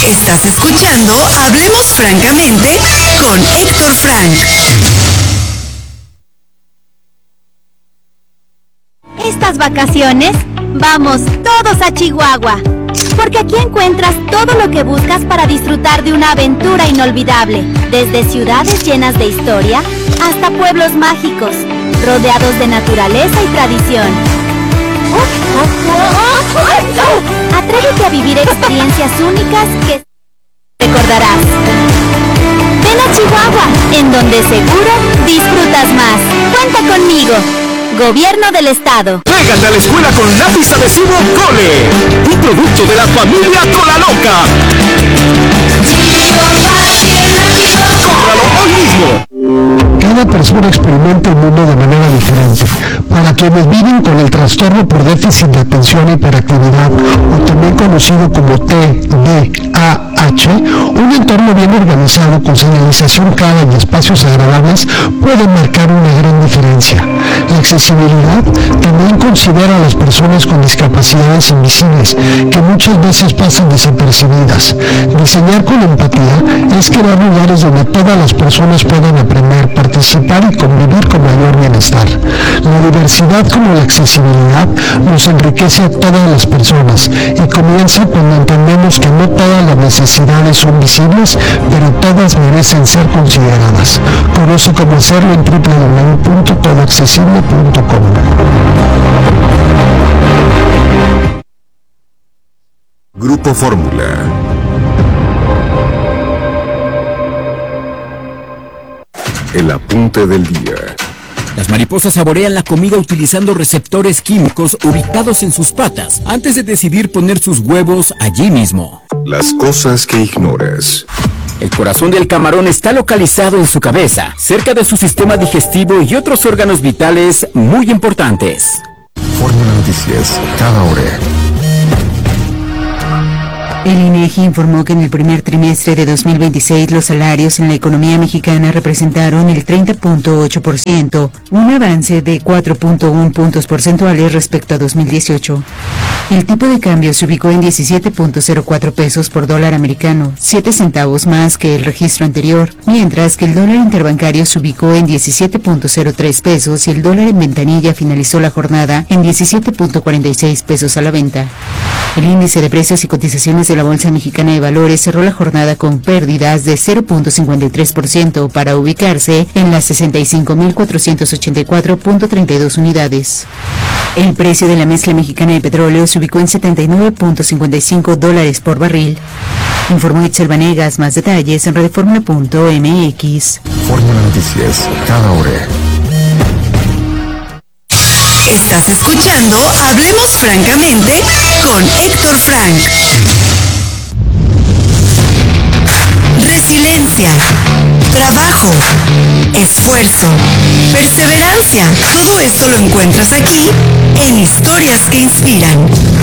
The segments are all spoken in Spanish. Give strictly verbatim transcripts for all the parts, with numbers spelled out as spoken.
Estás escuchando Hablemos Francamente con Héctor Frank. Estas vacaciones, vamos todos a Chihuahua, porque aquí encuentras todo lo que buscas para disfrutar de una aventura inolvidable, desde ciudades llenas de historia hasta pueblos mágicos, rodeados de naturaleza y tradición. Atrévete a vivir experiencias únicas que recordarás. Ven a Chihuahua, en donde seguro disfrutas más. Cuenta conmigo. Gobierno del Estado. Pégate a la escuela con lápiz adhesivo Cole, un producto de la familia Colaloca. ¡Cómpralo hoy mismo! Cada persona experimenta el mundo de manera diferente. Para quienes viven con el trastorno por déficit de atención e hiperactividad, o también conocido como T D A H, un entorno bien organizado con señalización clara y espacios agradables puede marcar una gran diferencia. La accesibilidad también considera a las personas con discapacidades invisibles, que muchas veces pasan desapercibidas. Diseñar con empatía es crear lugares donde todas las personas puedan aprender, participar y convivir con mayor bienestar. La diversidad como la accesibilidad nos enriquece a todas las personas y comienza cuando entendemos que no todas las necesidades son visibles, pero todas merecen ser consideradas. Conoce cómo hacerlo en doble u doble u doble u punto todo accesible punto com. Grupo Fórmula. El apunte del día. Las mariposas saborean la comida utilizando receptores químicos ubicados en sus patas antes de decidir poner sus huevos allí mismo. Las cosas que ignoras. El corazón del camarón está localizado en su cabeza, cerca de su sistema digestivo y otros órganos vitales muy importantes. Fórmula Noticias, cada hora. El INEGI informó que en el primer trimestre de dos mil veintiséis los salarios en la economía mexicana representaron el treinta punto ocho por ciento, un avance de cuatro punto uno puntos porcentuales respecto a dos mil dieciocho. El tipo de cambio se ubicó en diecisiete punto cero cuatro pesos por dólar americano, siete centavos más que el registro anterior, mientras que el dólar interbancario se ubicó en diecisiete punto cero tres pesos y el dólar en ventanilla finalizó la jornada en diecisiete punto cuarenta y seis pesos a la venta. El índice de precios y cotizaciones de la Bolsa Mexicana de Valores cerró la jornada con pérdidas de cero punto cincuenta y tres por ciento para ubicarse en las sesenta y cinco mil cuatrocientos ochenta y cuatro punto treinta y dos unidades. El precio de la mezcla mexicana de petróleo se ubicó en setenta y nueve punto cincuenta y cinco dólares por barril. Informó Itzel Vanegas. Más detalles en radioformula punto m x. Fórmula Noticias, cada hora. Estás escuchando Hablemos Francamente con Héctor Frank. Resiliencia, trabajo, esfuerzo, perseverancia. Todo esto lo encuentras aquí en Historias que Inspiran.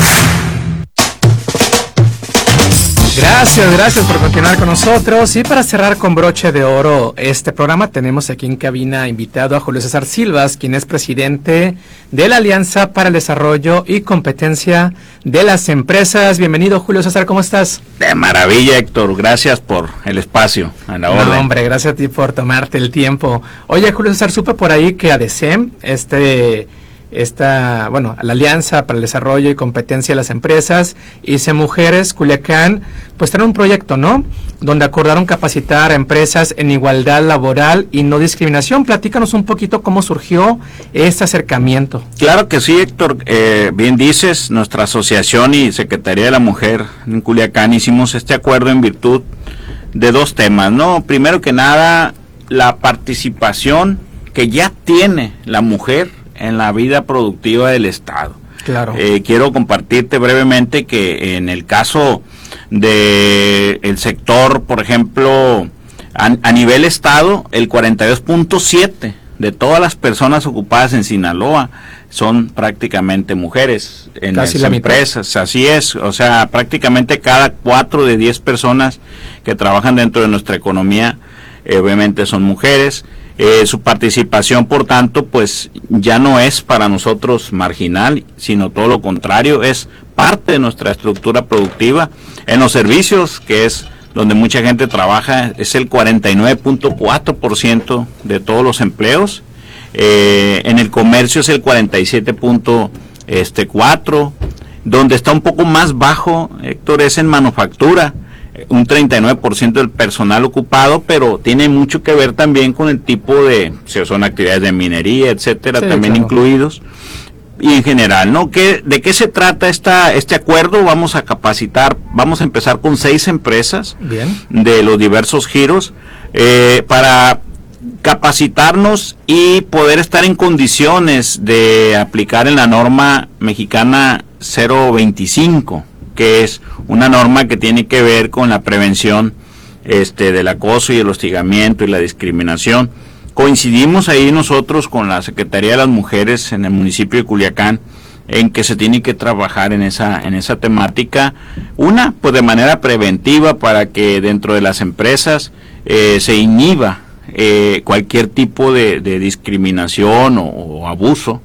Gracias, gracias por continuar con nosotros. Y para cerrar con broche de oro este programa, tenemos aquí en cabina invitado a Julio César Silvas, quien es presidente de la Alianza para el Desarrollo y Competencia de las Empresas. Bienvenido, Julio César, ¿cómo estás? De maravilla, Héctor, gracias por el espacio, a la orden. No, hombre, gracias a ti por tomarte el tiempo. Oye, Julio César, supe por ahí que ADECEM, este... esta, bueno, la Alianza para el Desarrollo y Competencia de las Empresas, I C E Mujeres, Culiacán, pues traen un proyecto, ¿no?, donde acordaron capacitar a empresas en igualdad laboral y no discriminación. Platícanos un poquito cómo surgió este acercamiento. Claro que sí, Héctor, eh, bien dices, nuestra asociación y Secretaría de la Mujer en Culiacán hicimos este acuerdo en virtud de dos temas, ¿no? Primero que nada, la participación que ya tiene la mujer en la vida productiva del Estado. Claro. Eh, quiero compartirte brevemente que en el caso de el sector, por ejemplo, a, a nivel Estado, el cuarenta y dos punto siete de todas las personas ocupadas en Sinaloa son prácticamente mujeres en las empresas. Así es, o sea, prácticamente cada cuatro de diez personas que trabajan dentro de nuestra economía, eh, obviamente son mujeres. Eh, su participación, por tanto, pues ya no es para nosotros marginal, sino todo lo contrario, es parte de nuestra estructura productiva. En los servicios, que es donde mucha gente trabaja, es el cuarenta y nueve punto cuatro por ciento de todos los empleos. Eh, en el comercio es el cuarenta y siete punto cuatro por ciento. Donde está un poco más bajo, Héctor, es en manufactura, un treinta y nueve por ciento del personal ocupado, pero tiene mucho que ver también con el tipo de, si son actividades de minería, etcétera, sí, también claro, incluidos, y en general, ¿no? ¿Qué, ¿De qué se trata esta, este acuerdo? Vamos a capacitar, vamos a empezar con seis empresas. Bien. De los diversos giros, eh, para capacitarnos y poder estar en condiciones de aplicar en la norma mexicana cero veinticinco, que es una norma que tiene que ver con la prevención este, del acoso y el hostigamiento y la discriminación. Coincidimos ahí nosotros con la Secretaría de las Mujeres en el municipio de Culiacán en que se tiene que trabajar en esa en esa temática, una pues de manera preventiva para que dentro de las empresas eh, se inhiba eh, cualquier tipo de, de discriminación o, o abuso,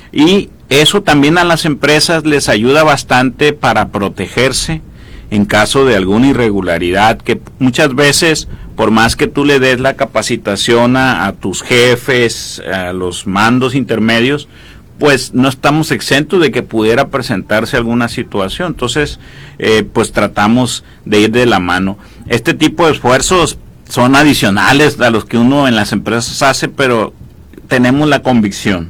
y eso también a las empresas les ayuda bastante para protegerse en caso de alguna irregularidad, que muchas veces, por más que tú le des la capacitación a, a tus jefes, a los mandos intermedios, pues no estamos exentos de que pudiera presentarse alguna situación. Entonces, eh, pues tratamos de ir de la mano. Este tipo de esfuerzos son adicionales a los que uno en las empresas hace, pero tenemos la convicción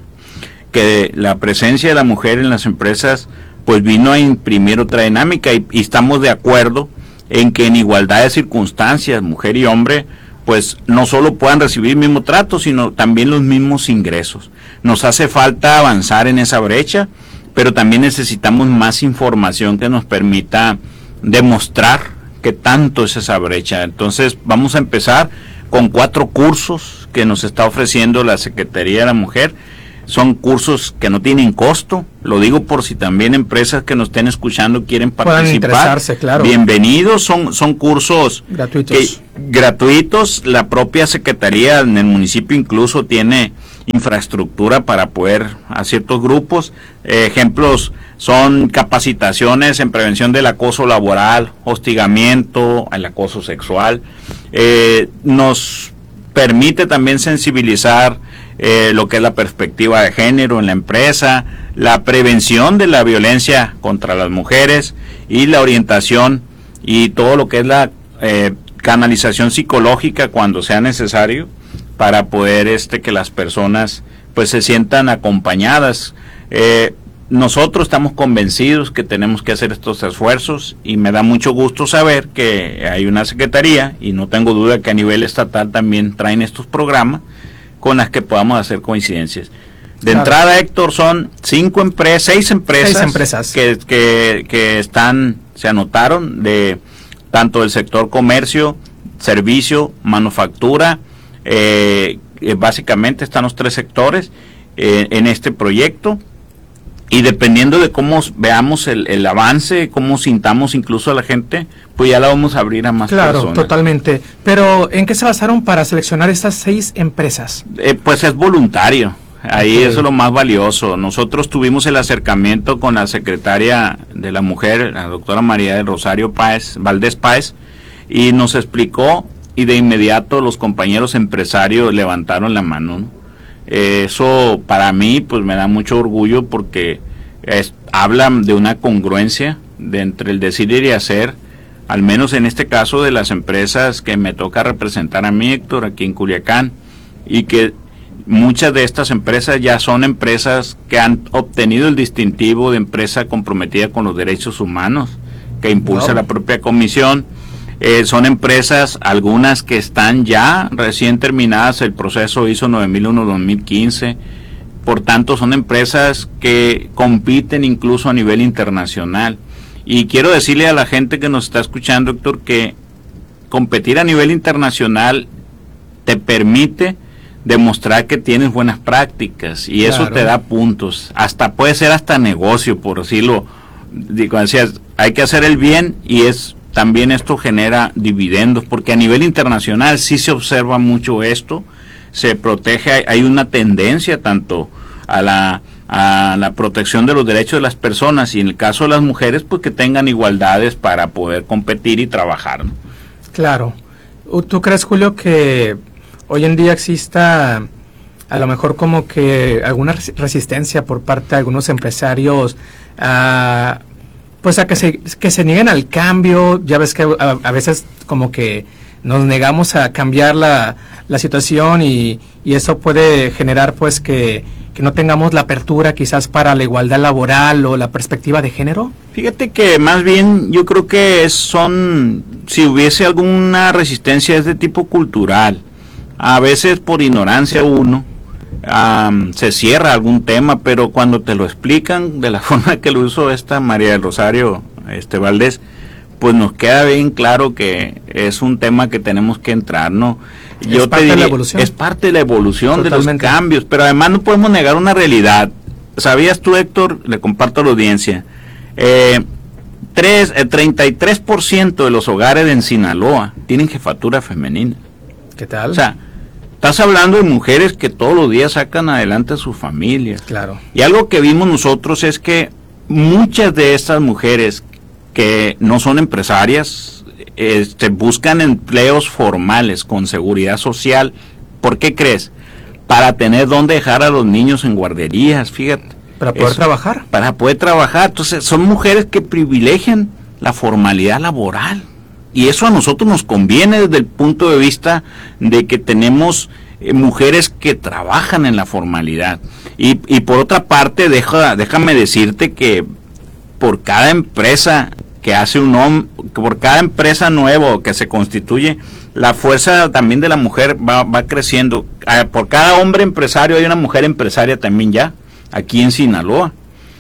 que la presencia de la mujer en las empresas pues vino a imprimir otra dinámica, y, y estamos de acuerdo en que en igualdad de circunstancias, mujer y hombre, pues no solo puedan recibir el mismo trato, sino también los mismos ingresos. Nos hace falta avanzar en esa brecha, pero también necesitamos más información que nos permita demostrar qué tanto es esa brecha. Entonces vamos a empezar con cuatro cursos que nos está ofreciendo la Secretaría de la Mujer. Son cursos que no tienen costo, lo digo por si también empresas que nos estén escuchando quieren participar, claro. Bienvenidos, son, son cursos gratuitos. Que, gratuitos, la propia Secretaría en el municipio incluso tiene infraestructura para poder a ciertos grupos, eh, ejemplos son capacitaciones en prevención del acoso laboral, hostigamiento, el acoso sexual, eh, nos permite también sensibilizar Eh, lo que es la perspectiva de género en la empresa, la prevención de la violencia contra las mujeres y la orientación y todo lo que es la eh, canalización psicológica cuando sea necesario para poder este que las personas pues se sientan acompañadas. Eh, nosotros estamos convencidos que tenemos que hacer estos esfuerzos y me da mucho gusto saber que hay una secretaría, y no tengo duda que a nivel estatal también traen estos programas con las que podamos hacer coincidencias. De claro. Entrada, Héctor, son cinco empresas, seis empresas, seis empresas. Que, que, que están, se anotaron de tanto del sector comercio, servicio, manufactura, eh, eh, básicamente están los tres sectores eh, en este proyecto, y dependiendo de cómo veamos el, el avance, cómo sintamos incluso a la gente, pues ya la vamos a abrir a más claro, personas. Claro, totalmente. Pero, ¿en qué se basaron para seleccionar estas seis empresas? Eh, pues es voluntario. Ahí okay. Eso es lo más valioso. Nosotros tuvimos el acercamiento con la secretaria de la Mujer, la doctora María del Rosario Páez, Valdés Páez, y nos explicó, y de inmediato los compañeros empresarios levantaron la mano, ¿no? Eh, eso para mí pues me da mucho orgullo porque es, hablan de una congruencia de entre el decir y hacer, al menos en este caso de las empresas que me toca representar a mí, Héctor, aquí en Culiacán, y que muchas de estas empresas ya son empresas que han obtenido el distintivo de empresa comprometida con los derechos humanos que impulsa wow. la propia comisión. Eh, son empresas, algunas que están ya recién terminadas el proceso I S O nueve mil uno dos mil quince, por tanto son empresas que compiten incluso a nivel internacional. Y quiero decirle a la gente que nos está escuchando, Héctor, que competir a nivel internacional te permite demostrar que tienes buenas prácticas, y eso claro. te da puntos, hasta puede ser hasta negocio, por decirlo, digo, decías, hay que hacer el bien, y es también esto genera dividendos, porque a nivel internacional sí se observa mucho esto se protege, hay, hay una tendencia tanto a la a la protección de los derechos de las personas y en el caso de las mujeres, pues que tengan igualdades para poder competir y trabajar, ¿no? Claro. ¿Tú crees, Julio, que hoy en día exista a lo mejor como que alguna resistencia por parte de algunos empresarios a, pues a que se, que se nieguen al cambio? Ya ves que a, a veces como que nos negamos a cambiar la, la situación y, y eso puede generar pues que, que no tengamos la apertura quizás para la igualdad laboral o la perspectiva de género. Fíjate que más bien yo creo que son, si hubiese alguna resistencia de este tipo cultural, a veces por ignorancia uno um, se cierra algún tema, pero cuando te lo explican de la forma que lo hizo esta María del Rosario este Valdés, pues nos queda bien claro que es un tema que tenemos que entrar, ¿no? Yo es parte te diría, de la evolución. Es parte de la evolución. Totalmente. De los cambios, pero además no podemos negar una realidad. ¿Sabías tú, Héctor? Le comparto a la audiencia. Eh, tres, eh, treinta y tres por ciento de los hogares en Sinaloa tienen jefatura femenina. ¿Qué tal? O sea, estás hablando de mujeres que todos los días sacan adelante a sus familias. Claro. Y algo que vimos nosotros es que muchas de estas mujeres que no son empresarias, este, buscan empleos formales con seguridad social. ¿Por qué crees? Para tener dónde dejar a los niños en guarderías, fíjate. Para poder Eso, trabajar. Para poder trabajar. Entonces, son mujeres que privilegian la formalidad laboral. Y eso a nosotros nos conviene desde el punto de vista de que tenemos eh, mujeres que trabajan en la formalidad. Y, y por otra parte, deja, déjame decirte que por cada empresa que hace un hombre, por cada empresa nueva que se constituye, la fuerza también de la mujer va, va creciendo. Por cada hombre empresario hay una mujer empresaria también ya, aquí en Sinaloa.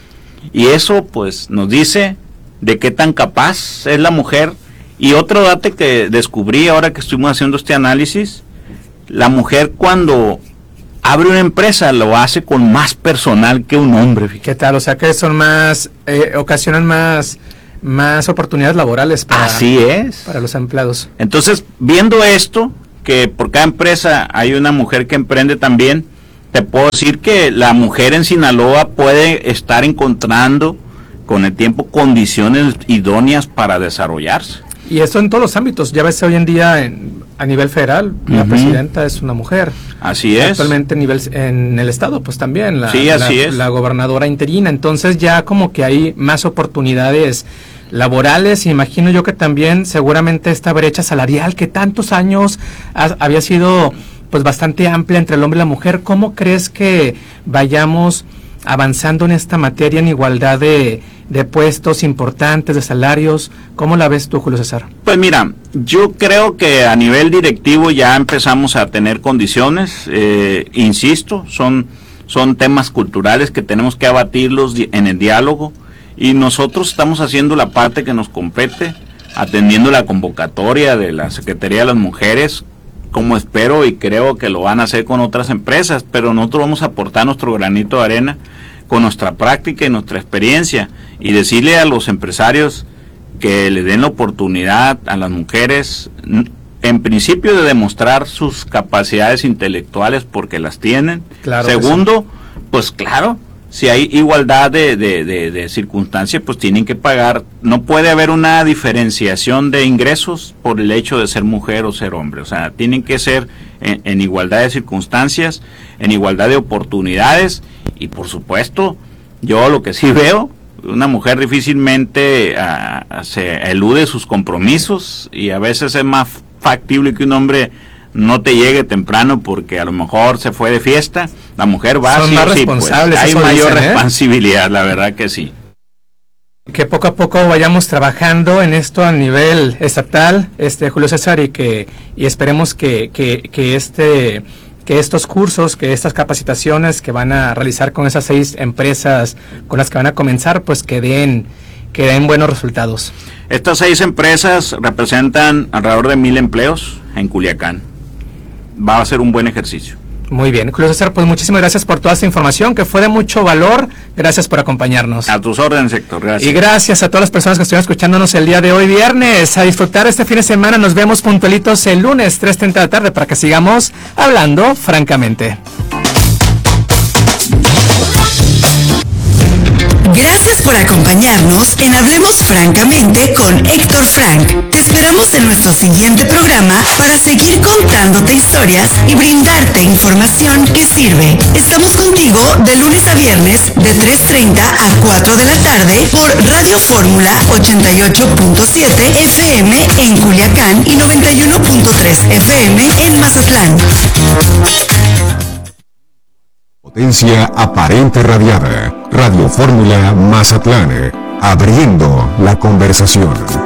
Y eso pues nos dice de qué tan capaz es la mujer. Y otro dato que descubrí ahora que estuvimos haciendo este análisis, la mujer cuando abre una empresa lo hace con más personal que un hombre. ¿Qué tal? O sea que son más, eh, ocasionan más, más oportunidades laborales para, Así es. para los empleados. Entonces, viendo esto, que por cada empresa hay una mujer que emprende también, te puedo decir que la mujer en Sinaloa puede estar encontrando con el tiempo condiciones idóneas para desarrollarse. Y esto en todos los ámbitos. Ya ves hoy en día en, a nivel federal, uh-huh. la presidenta es una mujer. Así es. Actualmente a nivel, en el estado, pues también la, sí, así la, es. la gobernadora interina. Entonces ya como que hay más oportunidades laborales. Imagino yo que también seguramente esta brecha salarial que tantos años ha, había sido pues bastante amplia entre el hombre y la mujer. ¿Cómo crees que vayamos avanzando en esta materia en igualdad de, de puestos importantes, de salarios? ¿Cómo la ves tú, Julio César? Pues mira, yo creo que a nivel directivo ya empezamos a tener condiciones, eh, insisto, son, son temas culturales que tenemos que abatirlos en el diálogo y nosotros estamos haciendo la parte que nos compete, atendiendo la convocatoria de la Secretaría de las Mujeres, como espero y creo que lo van a hacer con otras empresas, pero nosotros vamos a aportar nuestro granito de arena con nuestra práctica y nuestra experiencia y decirle a los empresarios que le den la oportunidad a las mujeres, en principio de demostrar sus capacidades intelectuales porque las tienen. Claro. Segundo, sí. Pues claro, si hay igualdad de, de, de, de circunstancias, pues tienen que pagar. No puede haber una diferenciación de ingresos por el hecho de ser mujer o ser hombre. O sea, tienen que ser en, en igualdad de circunstancias, en igualdad de oportunidades. Y por supuesto, yo lo que sí veo, una mujer difícilmente uh, se elude sus compromisos y a veces es más factible que un hombre no te llegue temprano porque a lo mejor se fue de fiesta. La mujer va. Son sí, más sí, responsables. Pues, hay mayor dicen, ¿eh? responsabilidad, la verdad que sí. Que poco a poco vayamos trabajando en esto a nivel estatal, este Julio César, y que y esperemos que, que, que este que estos cursos, que estas capacitaciones que van a realizar con esas seis empresas con las que van a comenzar, pues que den que den buenos resultados. Estas seis empresas representan alrededor de mil empleos en Culiacán. Va a ser un buen ejercicio. Muy bien, Julio César, pues muchísimas gracias por toda esta información que fue de mucho valor. Gracias por acompañarnos. A tus órdenes, Héctor, gracias. Y gracias a todas las personas que estuvieron escuchándonos el día de hoy, viernes. A disfrutar este fin de semana. Nos vemos puntualitos el lunes, tres treinta de la tarde, para que sigamos hablando francamente. Gracias por acompañarnos en Hablemos Francamente con Héctor Frank. Te esperamos en nuestro siguiente programa para seguir contándote historias y brindarte información que sirve. Estamos contigo de lunes a viernes de tres treinta a cuatro de la tarde por Radio Fórmula ochenta y ocho punto siete F M en Culiacán y noventa y uno punto tres F M en Mazatlán. Potencia aparente radiada. Radio Fórmula Mazatlán. Abriendo la conversación.